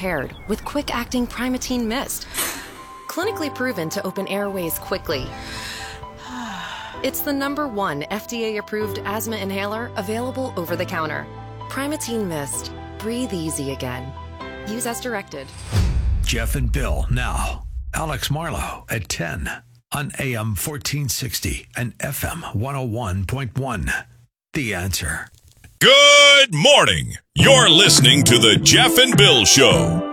paired with quick-acting Primatene Mist. Clinically proven to open airways quickly. It's the #1 FDA-approved asthma inhaler available over the counter. Primatene Mist. Breathe easy again. Use as directed. Jeff and Bill now. Alex Marlowe at 10 on AM 1460 and FM 101.1. The Answer. Good morning. You're listening to the Jeff and Bill Show.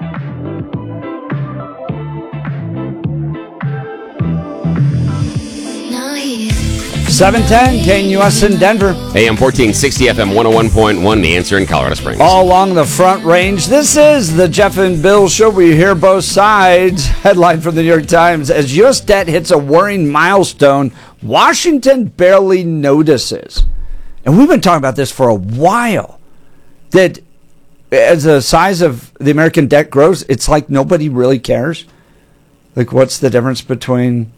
710 KNUS in Denver. AM 1460, FM 101.1, The Answer in Colorado Springs. All along the Front Range. This is the Jeff and Bill Show. We hear both sides. Headline from the New York Times. As U.S. debt hits a worrying milestone, Washington barely notices. And we've been talking about this for a while. That as the size of the American debt grows, it's like nobody really cares. Like, what's the difference between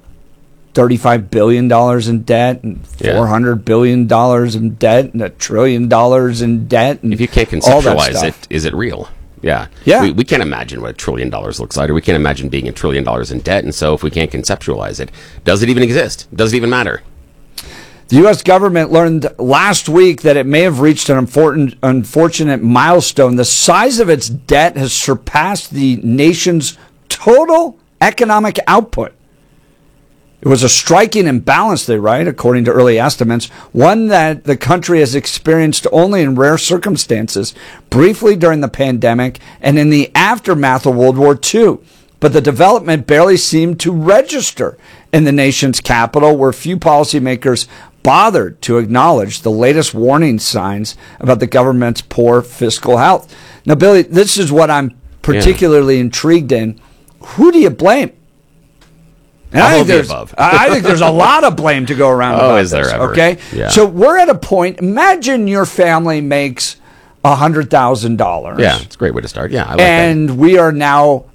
$35 billion in debt and $400 billion in debt and $1 trillion in debt? And if you can't conceptualize it, is it real? Yeah. We can't imagine what $1 trillion looks like, or we can't imagine being $1 trillion in debt. And so if we can't conceptualize it, does it even exist? Does it even matter? The U.S. government learned last week that it may have reached an unfortunate milestone. The size of its debt has surpassed the nation's total economic output. It was a striking imbalance, they write, according to early estimates, one that the country has experienced only in rare circumstances, briefly during the pandemic and in the aftermath of World War II. But the development barely seemed to register in the nation's capital, where few policymakers bothered to acknowledge the latest warning signs about the government's poor fiscal health. Now, Billy, this is what I'm particularly intrigued in. Who do you blame? And I think there's a lot of blame to go around about is there this, ever? Okay? Yeah. So we're at a point, imagine your family makes $100,000. Yeah, it's a great way to start. Yeah, I like and we are now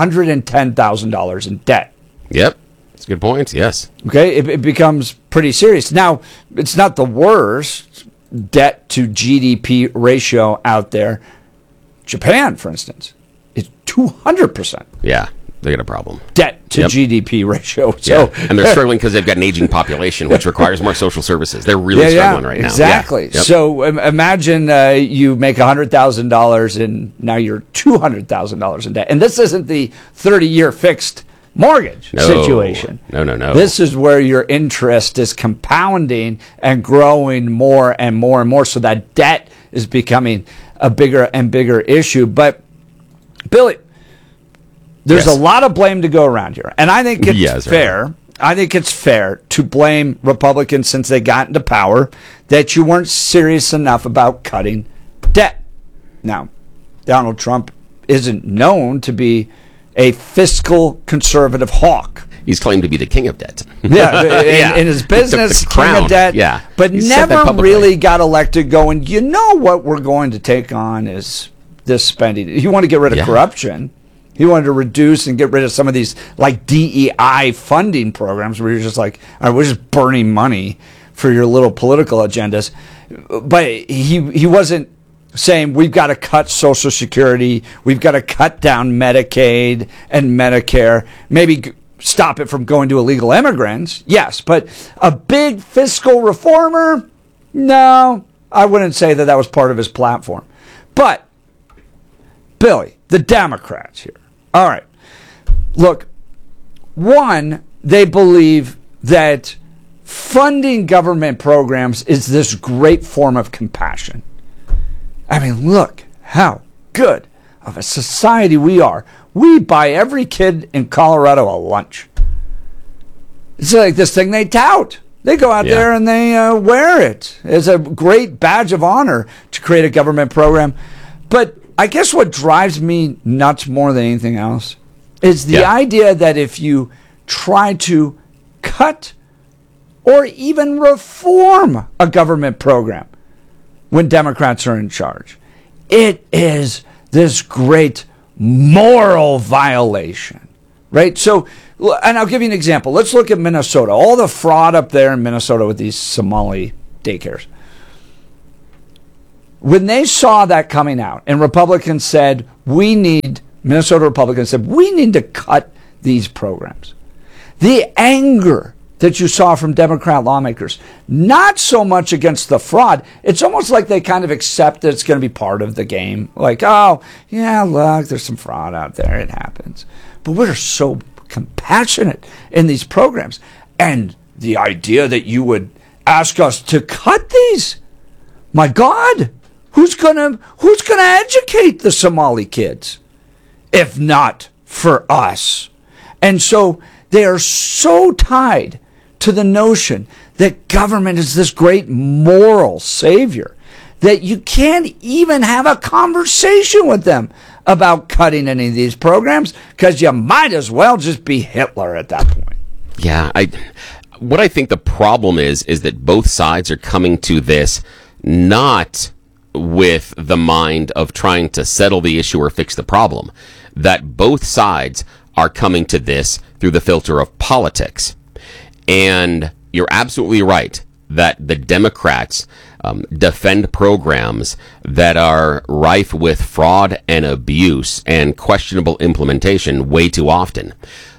$110,000 in debt. Yep, that's a good point, yes. Okay, it becomes pretty serious. Now, it's not the worst debt to GDP ratio out there. Japan, for instance, is 200%. Yeah. They got a problem. Debt to GDP ratio. So, and they're struggling because they've got an aging population, which requires more social services. They're really struggling right now. Exactly. Yeah. So imagine you make $100,000 and now you're $200,000 in debt. And this isn't the 30-year fixed mortgage situation. No. This is where your interest is compounding and growing more and more and more. So that debt is becoming a bigger and bigger issue. But, Billy, there's a lot of blame to go around here. And I think it's fair. Right. I think it's fair to blame Republicans since they got into power that you weren't serious enough about cutting debt. Now, Donald Trump isn't known to be a fiscal conservative hawk. He's claimed to be the king of debt. In his business, king of debt. Yeah. But never really got elected going, you know what we're going to take on is this spending. You want to get rid of corruption. He wanted to reduce and get rid of some of these like DEI funding programs where you're just like, all right, we're just burning money for your little political agendas. But he wasn't saying we've got to cut Social Security, we've got to cut down Medicaid and Medicare, maybe stop it from going to illegal immigrants. Yes, but a big fiscal reformer? No, I wouldn't say that was part of his platform. But, Billy, the Democrats here. All right. Look, one, they believe that funding government programs is this great form of compassion. I mean, look how good of a society we are. We buy every kid in Colorado a lunch. It's like this thing they tout. They go out there and they wear it. It's a great badge of honor to create a government program. But I guess what drives me nuts more than anything else is the idea that if you try to cut or even reform a government program when Democrats are in charge, it is this great moral violation, right? So, and I'll give you an example. Let's look at Minnesota. All the fraud up there in Minnesota with these Somali daycares. when they saw that coming out and Republicans said, Minnesota Republicans said, we need to cut these programs. The anger that you saw from Democrat lawmakers, not so much against the fraud. It's almost like they kind of accept that it's going to be part of the game. Like, oh, yeah, look, there's some fraud out there. It happens. But we're so compassionate in these programs. And the idea that you would ask us to cut these, my God, who's gonna educate the Somali kids if not for us? And so they are so tied to the notion that government is this great moral savior that you can't even have a conversation with them about cutting any of these programs, because you might as well just be Hitler at that point. Yeah, what I think the problem is that both sides are coming to this not with the mind of trying to settle the issue or fix the problem. That both sides are coming to this through the filter of politics. And you're absolutely right that the Democrats defend programs that are rife with fraud and abuse and questionable implementation way too often.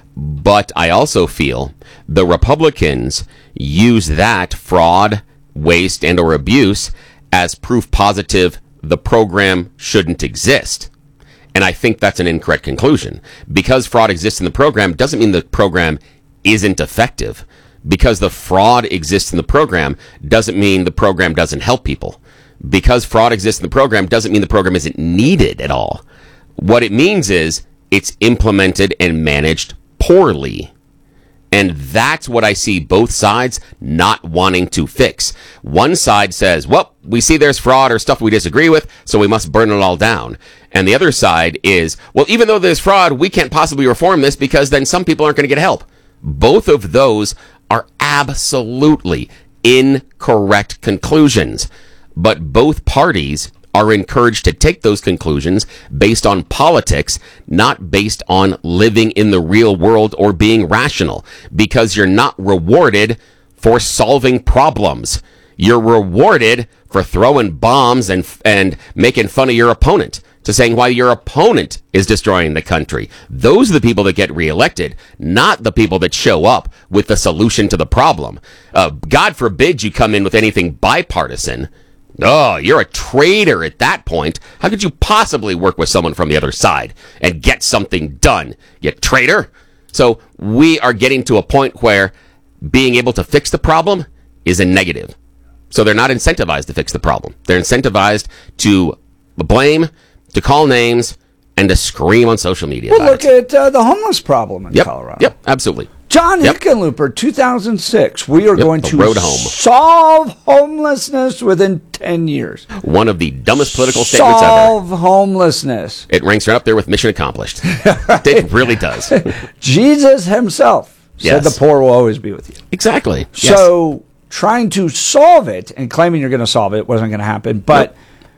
But I also feel the Republicans use that fraud, waste, and or abuse as proof positive the program shouldn't exist. And I think that's an incorrect conclusion. Because fraud exists in the program doesn't mean the program isn't effective. Because the fraud exists in the program doesn't mean the program doesn't help people. Because fraud exists in the program doesn't mean the program isn't needed at all. What it means is it's implemented and managed poorly. And that's what I see both sides not wanting to fix. One side says, well, we see there's fraud or stuff we disagree with, so we must burn it all down. And the other side is, well, even though there's fraud, we can't possibly reform this because then some people aren't going to get help. Both of those are absolutely incorrect conclusions. But both parties are encouraged to take those conclusions based on politics, not based on living in the real world or being rational, because you're not rewarded for solving problems. You're rewarded for throwing bombs and making fun of your opponent, to saying why your opponent is destroying the country. Those are the people that get reelected, not the people that show up with the solution to the problem. God forbid you come in with anything bipartisan. Oh, you're a traitor at that point. How could you possibly work with someone from the other side and get something done, you traitor? So we are getting to a point where being able to fix the problem is a negative. So they're not incentivized to fix the problem. They're incentivized to blame, to call names, and to scream on social media. Well, look at the homeless problem in Colorado. Yep, absolutely. John Hickenlooper, 2006. We are going to solve homelessness within 10 years. One of the dumbest political statements ever. Solve homelessness. It ranks right up there with mission accomplished. It really does. Jesus himself said the poor will always be with you. Exactly. So trying to solve it and claiming you're going to solve it wasn't going to happen. But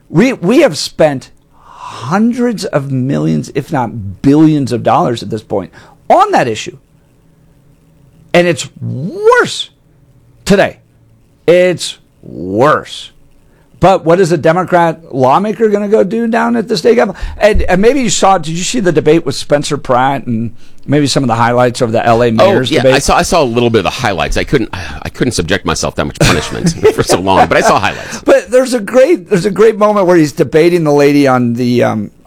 we have spent hundreds of millions, if not billions of dollars at this point on that issue. And it's worse today. It's worse. But what is a Democrat lawmaker going to go do down at the state level? And maybe you saw, did you see the debate with Spencer Pratt and maybe some of the highlights of the LA mayor's debate? I saw a little bit of the highlights. I couldn't subject myself that much punishment for so long, but I saw highlights. But there's a great moment where he's debating the lady on the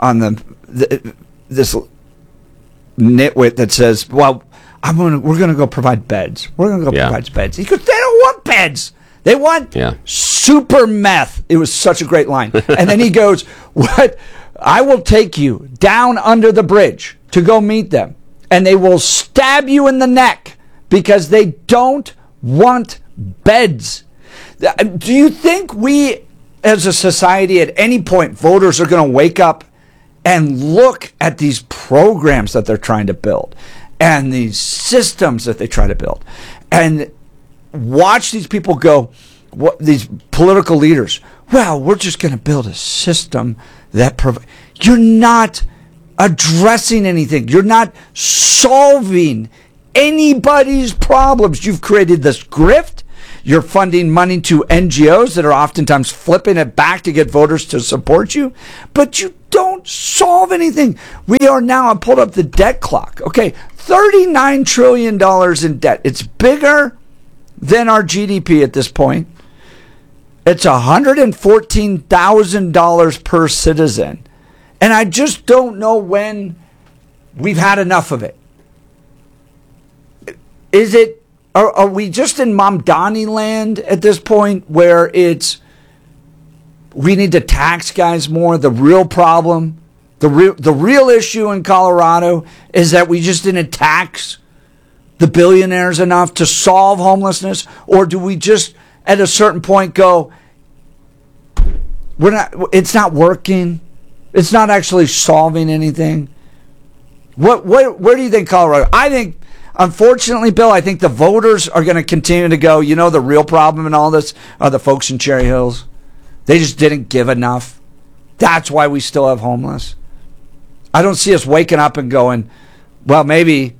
this nitwit that says, well, we're going to go provide beds. We're going to go provide beds. He goes, they don't want beds. They want super meth. It was such a great line. And then he goes, what? I will take you down under the bridge to go meet them. And they will stab you in the neck because they don't want beds. Do you think we as a society at any point, voters are going to wake up and look at these programs that they're trying to build and these systems that they try to build and watch these people go, these political leaders, well, we're just going to build a system that you're not addressing anything. You're not solving anybody's problems. You've created this grift. You're funding money to NGOs that are oftentimes flipping it back to get voters to support you. But you don't solve anything. We are now, I pulled up the debt clock. Okay, $39 trillion in debt. It's bigger than our GDP at this point. It's $114,000 per citizen. And I just don't know when we've had enough of it. Is it, are we just in Mamdani land at this point where it's, we need to tax guys more? The real problem, the real issue in Colorado is that we just didn't tax the billionaires enough to solve homelessness? Or do we just at a certain point go, it's not working. It's not actually solving anything. Where do you think Colorado? I think, unfortunately, Bill, I think the voters are going to continue to go, the real problem in all this are the folks in Cherry Hills. They just didn't give enough. That's why we still have homeless. I don't see us waking up and going, well, maybe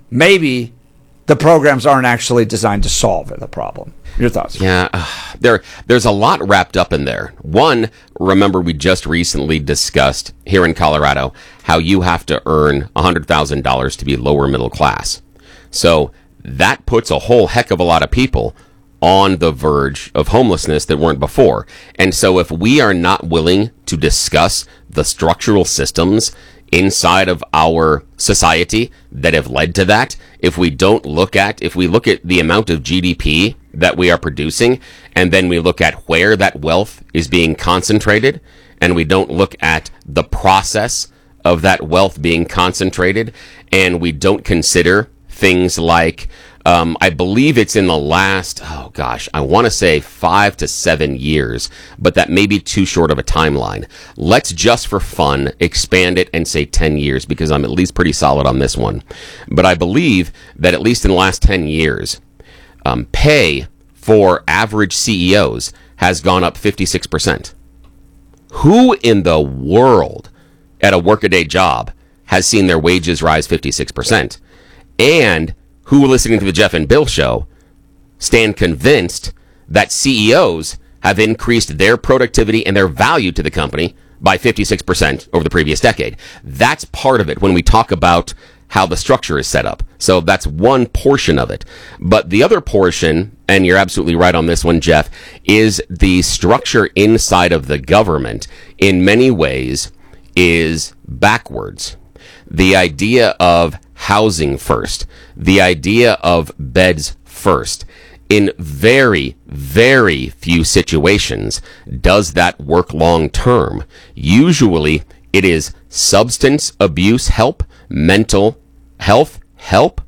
the programs aren't actually designed to solve the problem. Your thoughts? Yeah, there's a lot wrapped up in there. One, remember we just recently discussed here in Colorado how you have to earn $100,000 to be lower middle class. So that puts a whole heck of a lot of people on the verge of homelessness that weren't before. And so if we are not willing to discuss the structural systems inside of our society that have led to that, if we look at the amount of GDP that we are producing, and then we look at where that wealth is being concentrated, and we don't look at the process of that wealth being concentrated, and we don't consider things like, I believe it's in the last, I want to say 5 to 7 years, but that may be too short of a timeline. Let's just for fun expand it and say 10 years, because I'm at least pretty solid on this one. But I believe that at least in the last 10 years, pay for average CEOs has gone up 56%. Who in the world at a workaday job has seen their wages rise 56%? And who, listening to the Jeff and Bill show, stand convinced that CEOs have increased their productivity and their value to the company by 56% over the previous decade. That's part of it when we talk about how the structure is set up. So that's one portion of it. But the other portion, and you're absolutely right on this one, Jeff, is the structure inside of the government in many ways is backwards. The idea of housing first, the idea of beds first. In very, very few situations does that work long term. Usually it is substance abuse help, mental health help,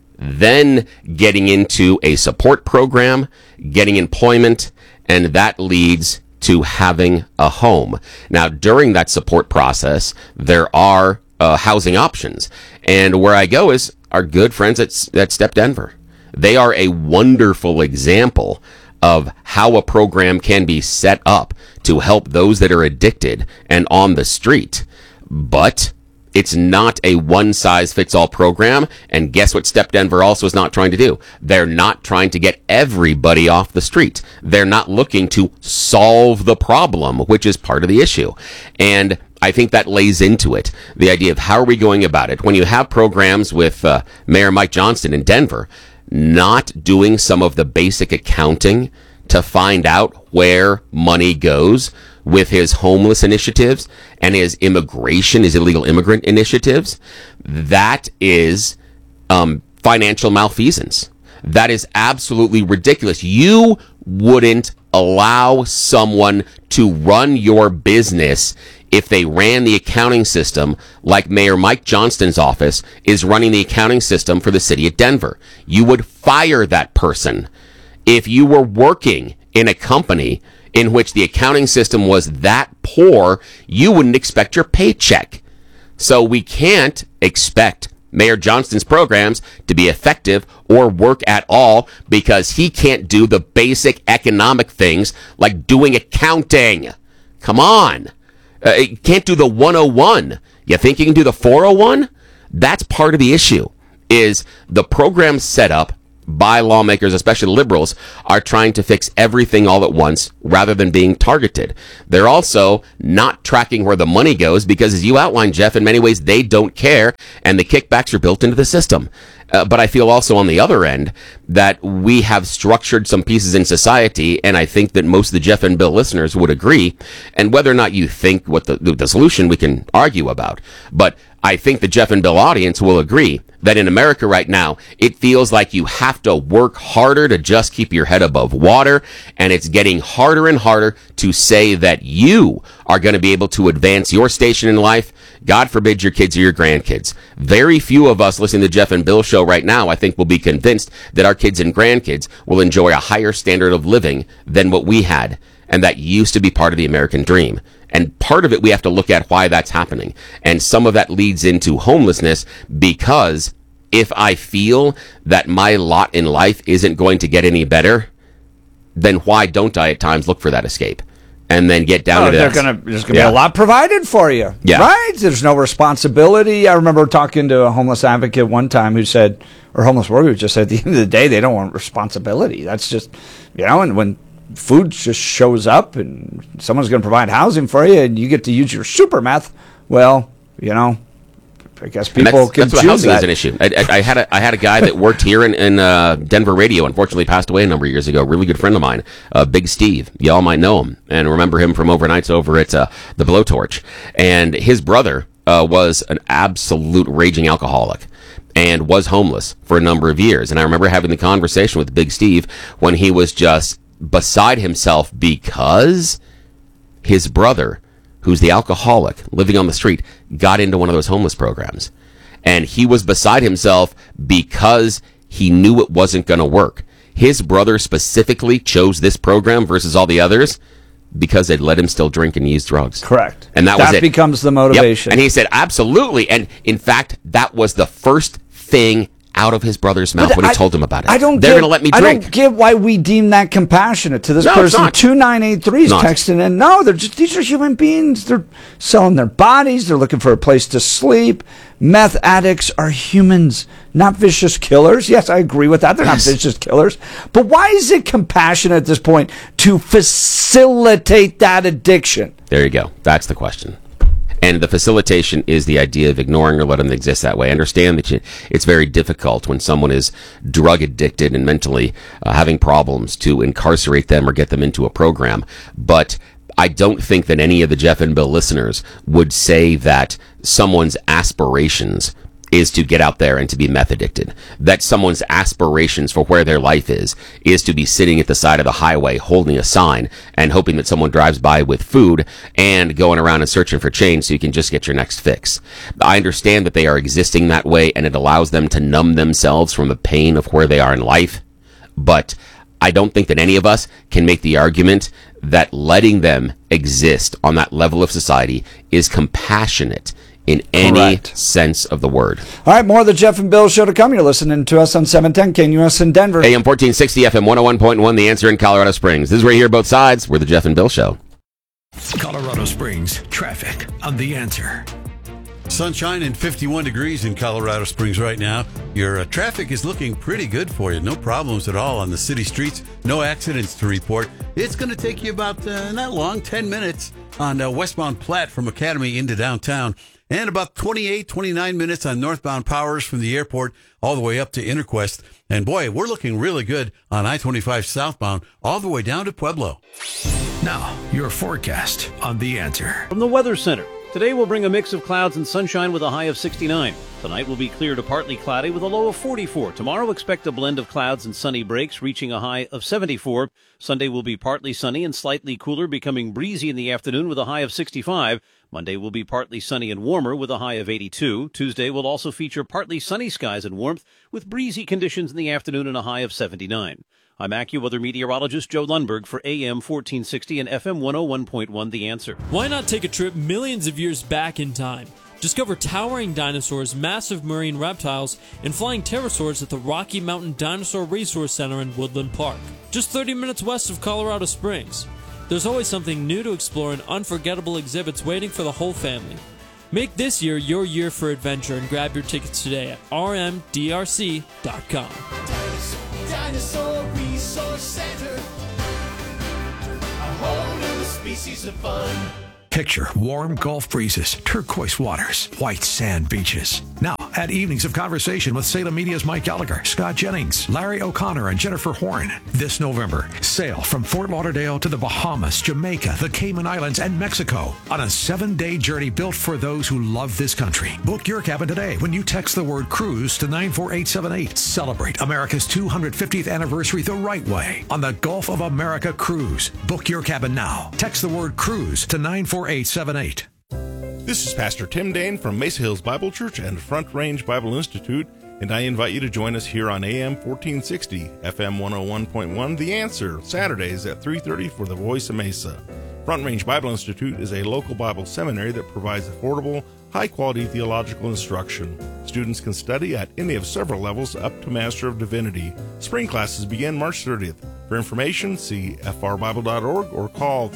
then getting into a support program, getting employment, and that leads to having a home. Now, during that support process, there are housing options. And where I go is our good friends at Step Denver. They are a wonderful example of how a program can be set up to help those that are addicted and on the street. But it's not a one-size-fits-all program. And guess what Step Denver also is not trying to do? They're not trying to get everybody off the street. They're not looking to solve the problem, which is part of the issue. And I think that lays into it, the idea of how are we going about it. When you have programs with Mayor Mike Johnston in Denver not doing some of the basic accounting to find out where money goes with his homeless initiatives and his illegal immigrant initiatives, that is financial malfeasance. That is absolutely ridiculous. You wouldn't allow someone to run your business if they ran the accounting system like Mayor Mike Johnston's office is running the accounting system for the city of Denver. You would fire that person. If you were working in a company in which the accounting system was that poor, you wouldn't expect your paycheck. So we can't expect Mayor Johnston's programs to be effective or work at all because he can't do the basic economic things like doing accounting. Come on. You can't do the 101. You think you can do the 401? That's part of the issue, is the program set up by lawmakers, especially liberals, are trying to fix everything all at once rather than being targeted. They're also not tracking where the money goes because, as you outlined, Jeff, in many ways, they don't care, and the kickbacks are built into the system. But I feel also on the other end that we have structured some pieces in society, and I think that most of the Jeff and Bill listeners would agree, and whether or not you think what the solution we can argue about, but I think the Jeff and Bill audience will agree that in America right now, it feels like you have to work harder to just keep your head above water, and it's getting harder and harder to say that you are going to be able to advance your station in life. God forbid your kids or your grandkids. Very few of us listening to the Jeff and Bill show right now, I think, will be convinced that our kids and grandkids will enjoy a higher standard of living than what we had, and that used to be part of the American dream. And part of it, we have to look at why that's happening. And some of that leads into homelessness, because if I feel that my lot in life isn't going to get any better, then why don't I at times look for that escape? And then get down to this. There's going to be a lot provided for you, right? There's no responsibility. I remember talking to a homeless advocate one time who said, or homeless worker who just said, at the end of the day, they don't want responsibility. That's just, and when food just shows up and someone's going to provide housing for you and you get to use your super meth, well, I guess people can choose housing that. Is an issue. I had a guy that worked here in Denver radio. Unfortunately, passed away a number of years ago. A really good friend of mine, Big Steve. Y'all might know him and remember him from overnights over at the Blowtorch. And his brother was an absolute raging alcoholic and was homeless for a number of years. And I remember having the conversation with Big Steve when he was just beside himself because his brother, who's the alcoholic living on the street, got into one of those homeless programs. And he was beside himself because he knew it wasn't going to work. His brother specifically chose this program versus all the others because they'd let him still drink and use drugs. Correct. And that was it. That becomes the motivation. Yep. And he said, absolutely. And in fact, that was the first thing out of his brother's mouth when he told him about it. They're going to let me drink. I don't get why we deem that compassionate to this person. 2983 is texting in. No, these are human beings. They're selling their bodies. They're looking for a place to sleep. Meth addicts are humans, not vicious killers. Yes, I agree with that. They're not vicious killers. But why is it compassionate at this point to facilitate that addiction? There you go. That's the question. And the facilitation is the idea of ignoring or letting them exist that way. I understand that it's very difficult when someone is drug addicted and mentally having problems to incarcerate them or get them into a program. But I don't think that any of the Jeff and Bill listeners would say that someone's aspirations is to get out there and to be meth addicted. That someone's aspirations for where their life is to be sitting at the side of the highway holding a sign and hoping that someone drives by with food and going around and searching for change so you can just get your next fix. I understand that they are existing that way and it allows them to numb themselves from the pain of where they are in life, but I don't think that any of us can make the argument that letting them exist on that level of society is compassionate in any sense of the word. All right, more of the Jeff and Bill Show to come. You're listening to us on 710 KNUS in Denver. AM 1460, FM 101.1, The Answer in Colorado Springs. This is where you hear both sides. We're the Jeff and Bill Show. Colorado Springs, traffic on The Answer. Sunshine and 51 degrees in Colorado Springs right now. Your traffic is looking pretty good for you. No problems at all on the city streets. No accidents to report. It's going to take you about not long, 10 minutes on westbound Platte from Academy into downtown. And about 29 minutes on northbound Powers from the airport all the way up to Interquest. And boy, we're looking really good on I-25 southbound all the way down to Pueblo. Now, your forecast on The Answer. From the Weather Center. Today will bring a mix of clouds and sunshine with a high of 69. Tonight will be clear to partly cloudy with a low of 44. Tomorrow expect a blend of clouds and sunny breaks reaching a high of 74. Sunday will be partly sunny and slightly cooler, becoming breezy in the afternoon with a high of 65. Monday will be partly sunny and warmer with a high of 82. Tuesday will also feature partly sunny skies and warmth with breezy conditions in the afternoon and a high of 79. I'm AccuWeather meteorologist Joe Lundberg for AM 1460 and FM 101.1 The Answer. Why not take a trip millions of years back in time? Discover towering dinosaurs, massive marine reptiles, and flying pterosaurs at the Rocky Mountain Dinosaur Resource Center in Woodland Park, just 30 minutes west of Colorado Springs. There's always something new to explore and unforgettable exhibits waiting for the whole family. Make this year your year for adventure and grab your tickets today at rmdrc.com. Dinosaur Resource Center. A whole new species of fun. Picture warm Gulf breezes, turquoise waters, white sand beaches. Now, add evenings of conversation with Salem Media's Mike Gallagher, Scott Jennings, Larry O'Connor, and Jennifer Horn. This November, sail from Fort Lauderdale to the Bahamas, Jamaica, the Cayman Islands, and Mexico on a 7-day journey built for those who love this country. Book your cabin today when you text the word cruise to 94878. Celebrate America's 250th anniversary the right way on the Gulf of America Cruise. Book your cabin now. Text the word cruise to 94878. This is Pastor Tim Dane from Mesa Hills Bible Church and Front Range Bible Institute, and I invite you to join us here on AM 1460, FM 101.1, The Answer, Saturdays at 3:30 for the Voice of Mesa. Front Range Bible Institute is a local Bible seminary that provides affordable, high-quality theological instruction. Students can study at any of several levels up to Master of Divinity. Spring classes begin March 30th. For information, see frbible.org or call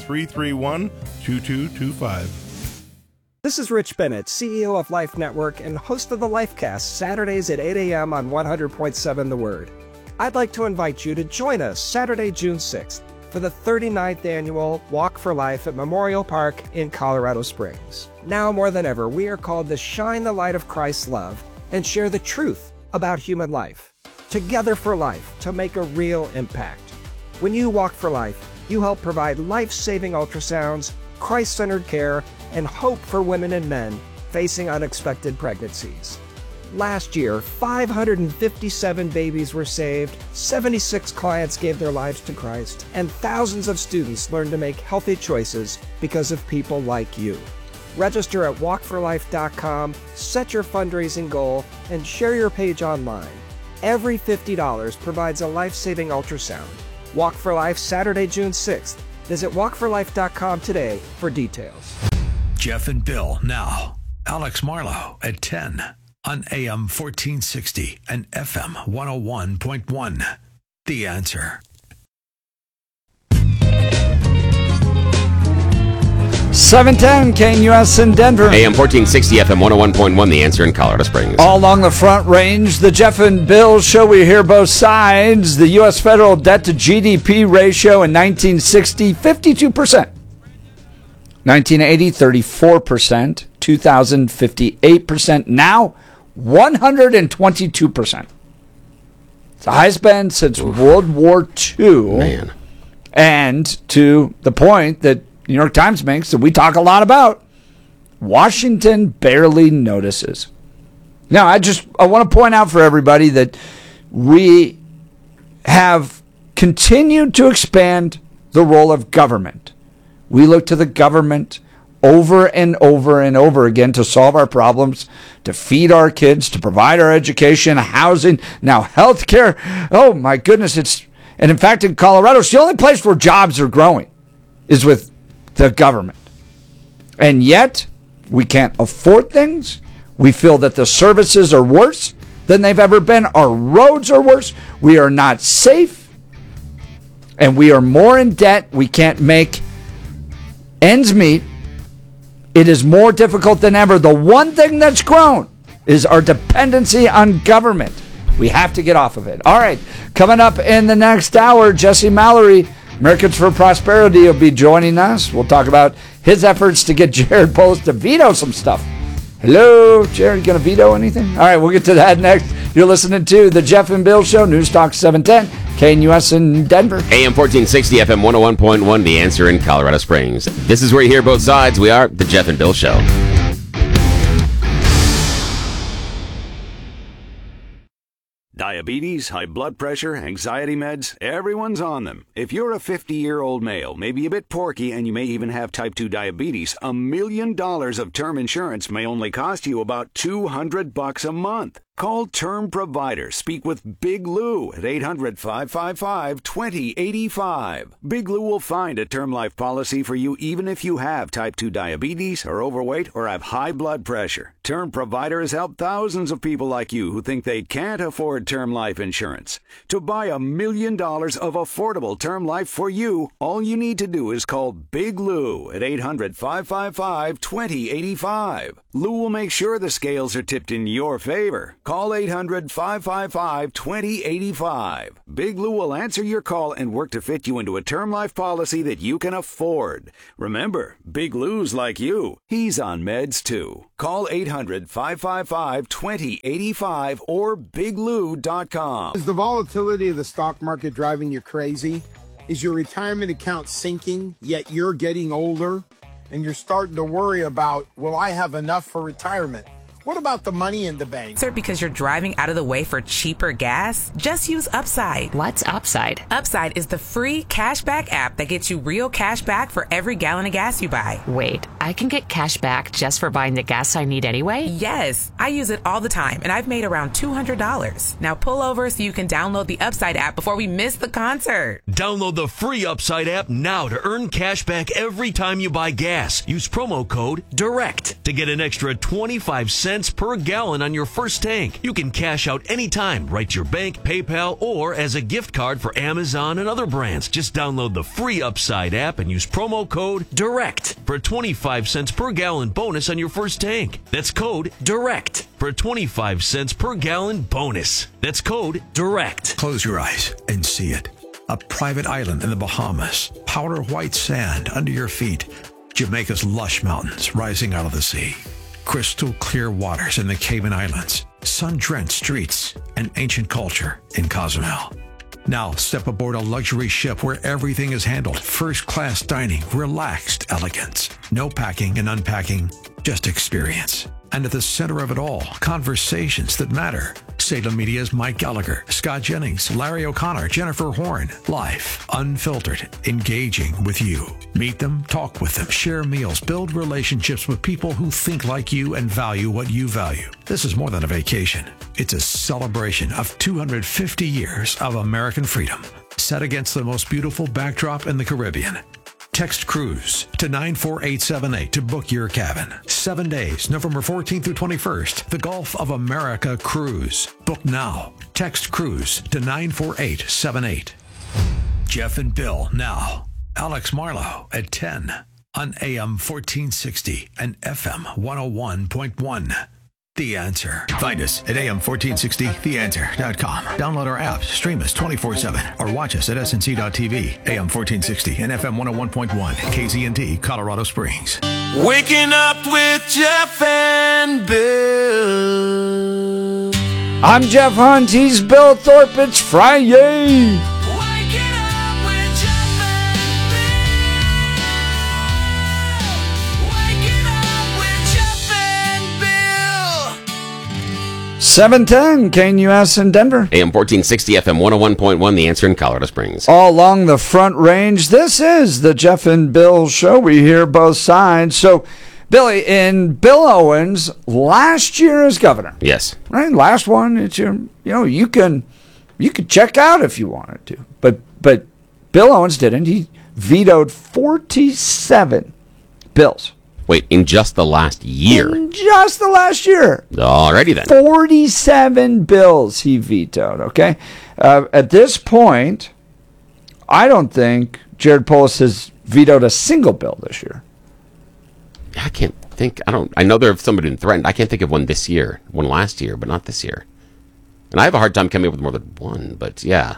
331-2225. This is Rich Bennett, CEO of Life Network and host of the Lifecast, Saturdays at 8 a.m. on 100.7 The Word. I'd like to invite you to join us Saturday, June 6th for the 39th annual Walk for Life at Memorial Park in Colorado Springs. Now more than ever, we are called to shine the light of Christ's love and share the truth about human life. Together for life, to make a real impact. When you walk for life, you help provide life-saving ultrasounds, Christ-centered care, and hope for women and men facing unexpected pregnancies. Last year, 557 babies were saved, 76 clients gave their lives to Christ, and thousands of students learned to make healthy choices because of people like you. Register at walkforlife.com, set your fundraising goal, and share your page online. Every $50 provides a life-saving ultrasound. Walk for Life, Saturday, June 6th. Visit walkforlife.com today for details. Jeff and Bill now. Alex Marlowe at 10 on AM 1460 and FM 101.1. The Answer. 710 KNUS in Denver. AM 1460, FM 101.1, The Answer in Colorado Springs. All along the Front Range, the Jeff and Bill Show. We hear both sides. The U.S. federal debt to GDP ratio in 1960, 52%. 1980, 34%. 2000, 58%. Now, 122%. It's the highest been since World War II. Man. And to the point that New York Times makes that we talk a lot about, Washington barely notices. Now, I want to point out for everybody that we have continued to expand the role of government. We look to the government over and over and over again to solve our problems, to feed our kids, to provide our education, housing, now healthcare. Oh my goodness, and in fact in Colorado, it's the only place where jobs are growing is with the government. And yet, we can't afford things. We feel that the services are worse than they've ever been. Our roads are worse. We are not safe. And we are more in debt. We can't make ends meet. It is more difficult than ever. The one thing that's grown is our dependency on government. We have to get off of it. All right, coming up in the next hour, Jesse Mallory, Americans for Prosperity, will be joining us. We'll talk about his efforts to get Jared Polis to veto some stuff. Hello, Jared, going to veto anything? All right, we'll get to that next. You're listening to The Jeff and Bill Show, News Talk 710, KNUS in Denver. AM 1460, FM 101.1, The Answer in Colorado Springs. This is where you hear both sides. We are The Jeff and Bill Show. Diabetes, high blood pressure, anxiety meds, everyone's on them. If you're a 50-year-old male, maybe a bit porky, and you may even have type 2 diabetes, $1 million of term insurance may only cost you about $200 a month. Call Term Provider. Speak with Big Lou at 800-555-2085. Big Lou will find a term life policy for you even if you have type 2 diabetes, are overweight, or have high blood pressure. Term Provider has helped thousands of people like you who think they can't afford term life insurance. To buy $1 million of affordable term life for you, all you need to do is call Big Lou at 800-555-2085. Lou will make sure the scales are tipped in your favor. Call 800-555-2085. Big Lou will answer your call and work to fit you into a term life policy that you can afford. Remember, Big Lou's like you. He's on meds too. Call 800-555-2085 or biglou.com. Is the volatility of the stock market driving you crazy? Is your retirement account sinking, yet you're getting older? And you're starting to worry about, will I have enough for retirement? What about the money in the bank? Sir, because you're driving out of the way for cheaper gas? Just use Upside. What's Upside? Upside is the free cashback app that gets you real cash back for every gallon of gas you buy. Wait, I can get cash back just for buying the gas I need anyway? Yes, I use it all the time, and I've made around $200. Now pull over so you can download the Upside app before we miss the concert. Download the free Upside app now to earn cash back every time you buy gas. Use promo code DIRECT to get an extra 25 cents per gallon on your first tank. You can cash out anytime, right to your bank, PayPal, or as a gift card for Amazon and other brands. Just download the free Upside app and use promo code DIRECT for a 25 cents per gallon bonus on your first tank. That's code DIRECT for a 25 cents per gallon bonus. That's code DIRECT. Close your eyes and see it. A private island in the Bahamas, powder white sand under your feet, Jamaica's lush mountains rising out of the sea, crystal clear waters in the Cayman Islands, sun-drenched streets, and ancient culture in Cozumel. Now step aboard a luxury ship where everything is handled. First-class dining, relaxed elegance. No packing and unpacking, just experience. And at the center of it all, conversations that matter. Salem Media's Mike Gallagher, Scott Jennings, Larry O'Connor, Jennifer Horn. Live, unfiltered, engaging with you. Meet them, talk with them, share meals, build relationships with people who think like you and value what you value. This is more than a vacation. It's a celebration of 250 years of American freedom, set against the most beautiful backdrop in the Caribbean. Text Cruise to 94878 to book your cabin. 7 days, November 14th through 21st. The Gulf of America Cruise. Book now. Text Cruise to 94878. Jeff and Bill now. Alex Marlowe at 10 on AM 1460 and FM 101.1. The Answer. Find us at am1460theanswer.com. Download our apps, stream us 24/7, or watch us at snc.tv, AM 1460 and FM 101.1, KZNT, Colorado Springs. Waking up with Jeff and Bill. I'm Jeff Hunt. He's Bill Thorpe. It's Friday. Waking up with Jeff and Bill. Waking up with Jeff and Bill. 710 KNUS in Denver. AM 1460, FM 101.1, The Answer in Colorado Springs. All along the Front Range, this is the Jeff and Bill Show. We hear both sides. So, Billy, in Bill Owens' last year as governor. Yes. Right, last one. It's your, you could check out if you wanted to, but Bill Owens didn't. He vetoed 47 bills. Wait, in just the last year? In just the last year. Alrighty then. 47 bills he vetoed. Okay, at this point, I don't think Jared Polis has vetoed a single bill this year. I can't think. I know there have somebody been threatened. I can't think of one this year. One last year, but not this year. And I have a hard time coming up with more than one, but yeah.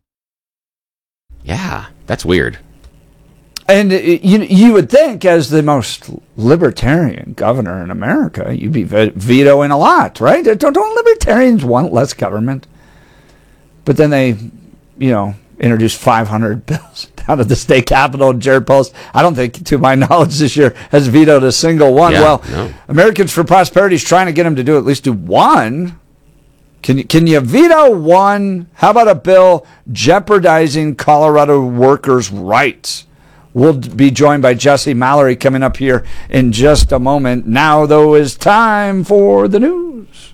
Yeah, that's weird. And you would think, as the most libertarian governor in America, you'd be vetoing a lot, right? Don't libertarians want less government? But then they, introduced 500 bills down at the state capitol. Jared Polis, I don't think, to my knowledge, this year has vetoed a single one. Yeah, no. Americans for Prosperity is trying to get him to at least do one. Can you veto one? How about a bill jeopardizing Colorado workers' rights? We'll be joined by Jesse Mallory coming up here in just a moment. Now, though, is time for the news.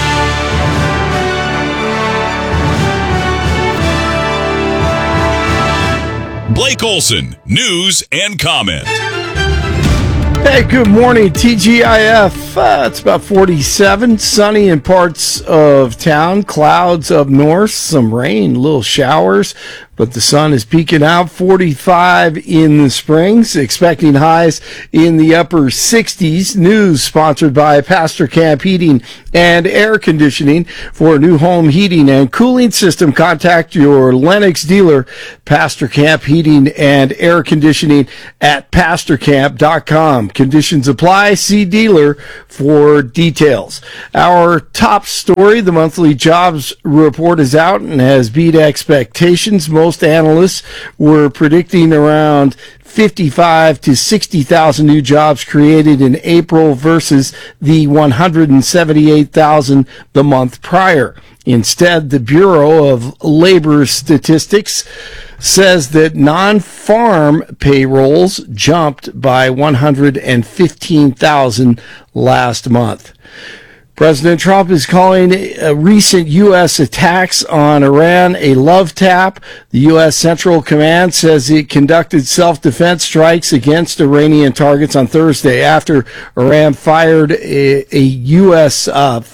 Blake Olson, news and comment. Hey, good morning, TGIF. It's about 47, sunny in parts of town, clouds up north, some rain, little showers. but the sun is peaking out. 45 in the Springs, expecting highs in the upper 60s. News sponsored by Pastor Camp Heating and Air Conditioning. For a new home heating and cooling system, contact your Lennox dealer, Pastor Camp Heating and Air Conditioning at pastorcamp.com. Conditions apply. See dealer for details. Our top story, the monthly jobs report, is out and has beat expectations. Most analysts were predicting around 55 to 60,000 new jobs created in April versus the 178,000 the month prior. Instead, the Bureau of Labor Statistics says that non-farm payrolls jumped by 115,000 last month. President Trump is calling recent U.S. attacks on Iran a love tap. The U.S. Central Command says it conducted self-defense strikes against Iranian targets on Thursday after Iran fired at U.S.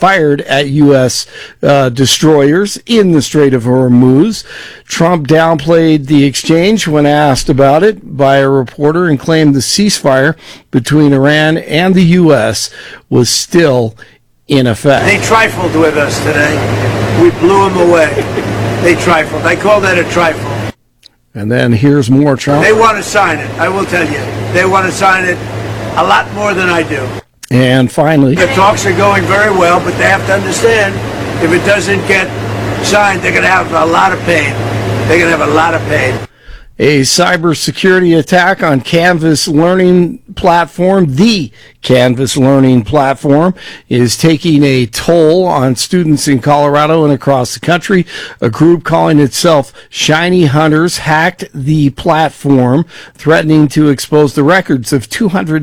destroyers in the Strait of Hormuz. Trump downplayed the exchange when asked about it by a reporter and claimed the ceasefire between Iran and the U.S. was still in effect. They trifled with us today. We blew them away. They trifled. I call that a trifle. And then here's more Trump. They want to sign it. I will tell you. They want to sign it a lot more than I do. And finally, the talks are going very well, but they have to understand if it doesn't get signed, they're going to have a lot of pain. They're going to have a lot of pain. A cybersecurity attack on Canvas Learning Platform, the Canvas Learning Platform, is taking a toll on students in Colorado and across the country. A group calling itself Shiny Hunters hacked the platform, threatening to expose the records of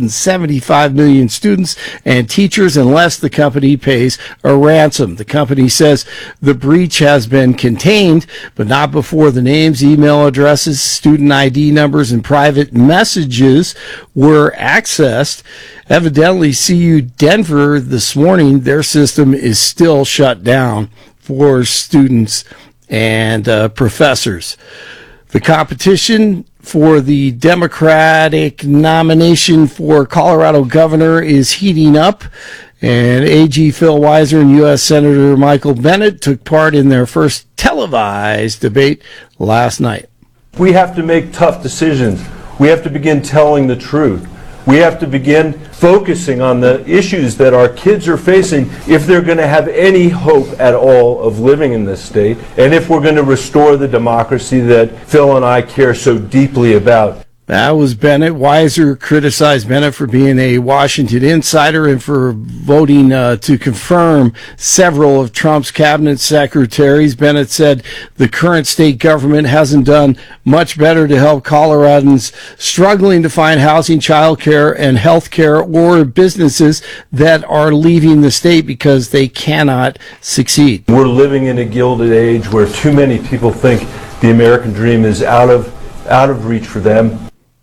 275 million students and teachers unless the company pays a ransom. The company says the breach has been contained, but not before the names, email addresses, student ID numbers, and private messages were accessed. Evidently, CU Denver this morning, their system is still shut down for students and professors. The competition for the Democratic nomination for Colorado governor is heating up, and AG Phil Weiser and U.S. Senator Michael Bennet took part in their first televised debate last night. We have to make tough decisions. We have to begin telling the truth. We have to begin focusing on the issues that our kids are facing if they're going to have any hope at all of living in this state, and if we're going to restore the democracy that Phil and I care so deeply about. That was Bennett. Weiser criticized Bennett for being a Washington insider and for voting to confirm several of Trump's cabinet secretaries. Bennett said the current state government hasn't done much better to help Coloradans struggling to find housing, child care, and health care, or businesses that are leaving the state because they cannot succeed. We're living in a gilded age where too many people think the American dream is out of reach for them.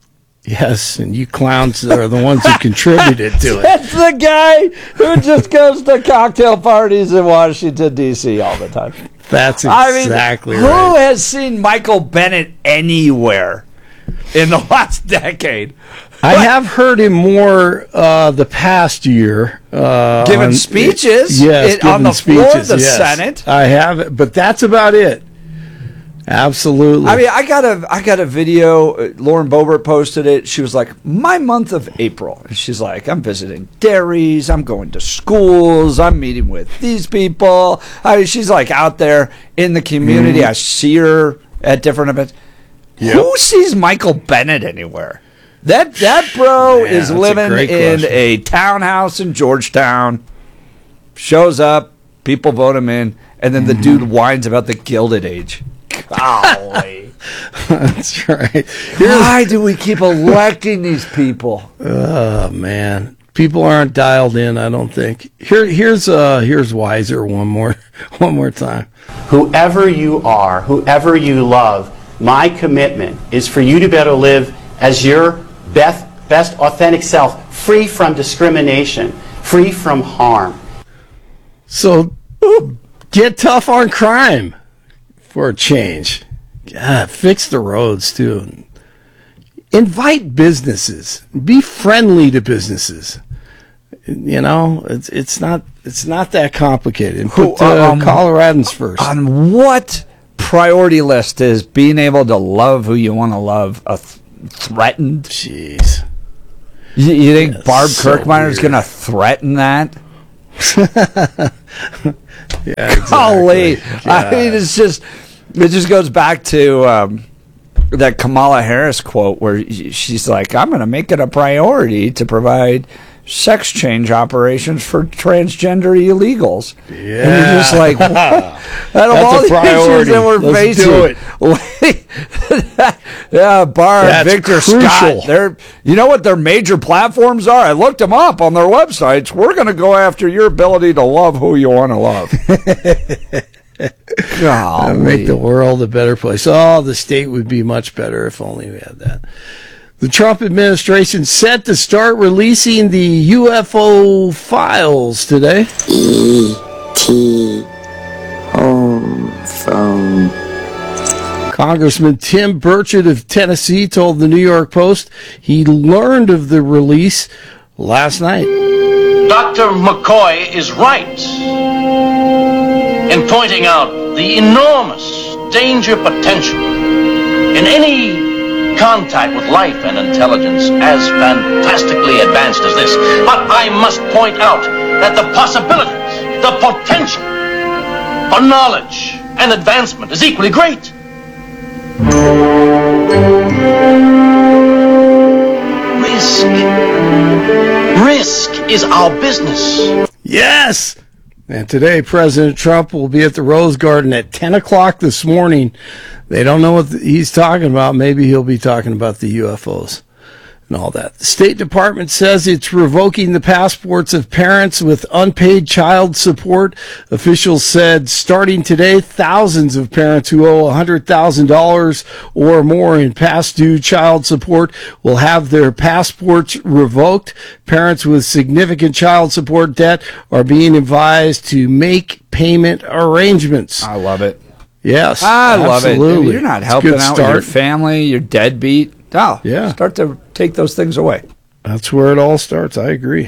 Yes, and you clowns are the ones who contributed to it. That's the guy who just goes to cocktail parties in Washington, D.C. all the time. That's exactly right. Who has seen Michael Bennet anywhere in the last decade? I have heard him more the past year. Giving speeches? Yes, on the floor of the Senate? I have, but that's about it. Absolutely. I mean, I got a video. Lauren Boebert posted it. She was like, "My month of April." And she's like, "I'm visiting dairies. I'm going to schools. I'm meeting with these people." I mean, she's like out there in the community. I see her at different events. Yep. Who sees Michael Bennet anywhere? That bro is living in a townhouse in Georgetown. Shows up, people vote him in, and then the dude whines about the Gilded Age. Golly. That's right. Why do we keep electing these people? Oh man, people aren't dialed in. I don't think. Here's Weiser one more time. Whoever you are, whoever you love, my commitment is for you to be able to live as your best authentic self, free from discrimination, free from harm. So get tough on crime. For a change. Yeah, fix the roads too. Invite businesses. Be friendly to businesses. You know, it's not that complicated. Put Coloradans first. On what priority list is being able to love who you want to love threatened? Jeez. You think Barb Kirkminer's going to threaten that? Yeah, exactly. Golly. I mean, it just goes back to that Kamala Harris quote where she's like, I'm going to make it a priority to provide sex change operations for transgender illegals. Yeah. And you're just like, what? Out of all the issues that we're facing. Yeah, Barr and Victor Scott. You know what their major platforms are? I looked them up on their websites. We're going to go after your ability to love who you want to love. Make the world a better place. Oh, the state would be much better if only we had that. The Trump administration set to start releasing the UFO files today. E.T. home phone. Congressman Tim Burchett of Tennessee told the New York Post he learned of the release last night. Dr. McCoy is right in pointing out the enormous danger potential in any contact with life and intelligence as fantastically advanced as this. But I must point out that the possibilities, the potential for knowledge and advancement is equally great. Risk is our business. Yes! And today, President Trump will be at the Rose Garden at 10 o'clock this morning. They don't know what he's talking about. Maybe he'll be talking about the UFOs and all that. The State Department says it's revoking the passports of parents with unpaid child support. Officials said starting today, thousands of parents who owe $100,000 or more in past due child support will have their passports revoked. Parents with significant child support debt are being advised to make payment arrangements. I love it. Yes, I love it. absolutely. You're not helping out with your family, you're deadbeat. Oh, yeah. Start to take those things away. That's where it all starts. I agree.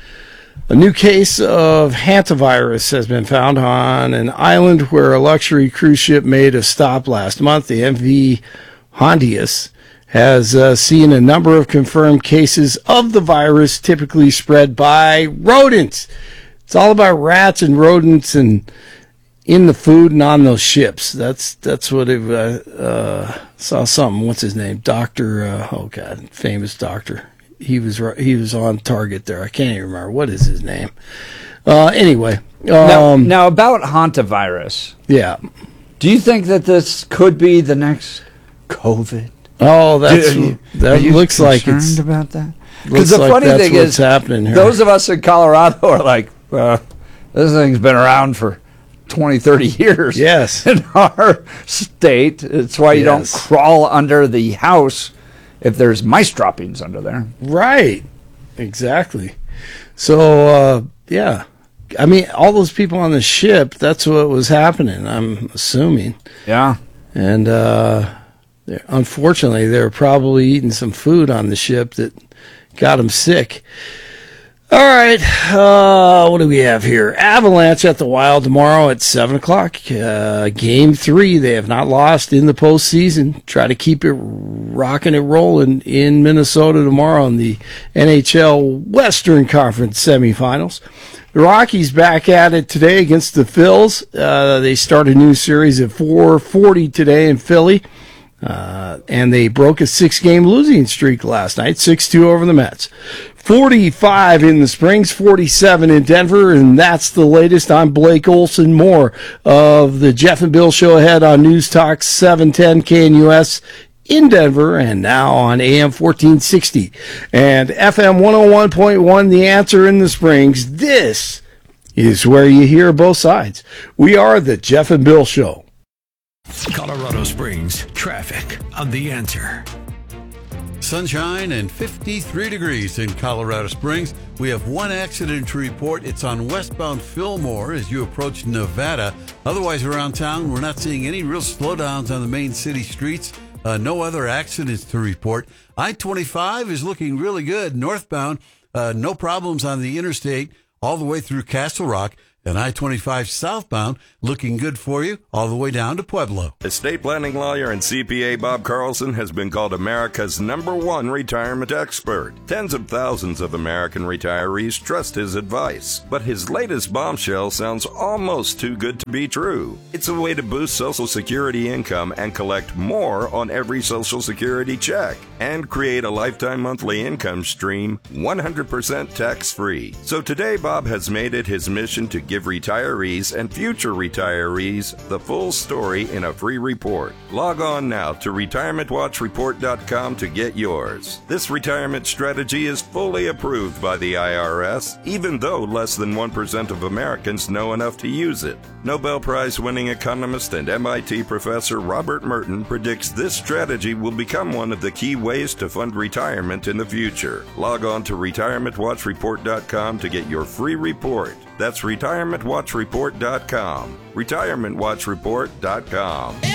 A new case of hantavirus has been found on an island where a luxury cruise ship made a stop last month. The MV Hondius has seen a number of confirmed cases of the virus, typically spread by rodents. It's all about rats and rodents and in the food and on those ships. That's what it saw something. What's his name? Doctor. Famous doctor. He was on target there. I can't even remember what is his name. Anyway, now about hantavirus. Yeah. Do you think that this could be the next COVID? Oh, that looks like it's concerned about that. Because the funny thing is, happening here. Those of us in Colorado are like, this thing's been around for 20, 30 years. Yes. In our state. It's why you don't crawl under the house if there's mice droppings under there. Right. Exactly. So, yeah. I mean, all those people on the ship, that's what was happening, I'm assuming. Yeah. And unfortunately, they were probably eating some food on the ship that got them sick. All right, what do we have here? Avalanche at the Wild tomorrow at 7 o'clock. Game 3, they have not lost in the postseason. Try to keep it rocking and rolling in Minnesota tomorrow in the NHL Western Conference semifinals. The Rockies back at it today against the Phils. They start a new series at 4:40 today in Philly. And they broke a 6-game losing streak last night, 6-2 over the Mets. 45 in the Springs, 47 in Denver, and that's the latest. I'm Blake Olson. More of the Jeff and Bill Show ahead on News Talk 710 KNUS in Denver, and now on AM 1460 and FM 101.1, The Answer in the Springs. This is where you hear both sides. We are the Jeff and Bill Show. Colorado Springs traffic on The Answer. Sunshine and 53 degrees in Colorado Springs. We have one accident to report. It's on westbound Fillmore as you approach Nevada. Otherwise, around town, we're not seeing any real slowdowns on the main city streets. No other accidents to report. I-25 is looking really good. Northbound, no problems on the interstate all the way through Castle Rock. And I-25 southbound looking good for you all the way down to Pueblo. Estate planning lawyer and CPA Bob Carlson has been called America's #1 retirement expert. Tens of thousands of American retirees trust his advice. But his latest bombshell sounds almost too good to be true. It's a way to boost Social Security income and collect more on every Social Security check and create a lifetime monthly income stream 100% tax-free. So today Bob has made it his mission to give retirees and future retirees the full story in a free report. Log on now to retirementwatchreport.com to get yours. This retirement strategy is fully approved by the IRS, even though less than 1% of Americans know enough to use it. Nobel Prize-winning economist and MIT professor Robert Merton predicts this strategy will become one of the key ways to fund retirement in the future. Log on to retirementwatchreport.com to get your free report. That's retirementwatchreport.com. retirementwatchreport.com.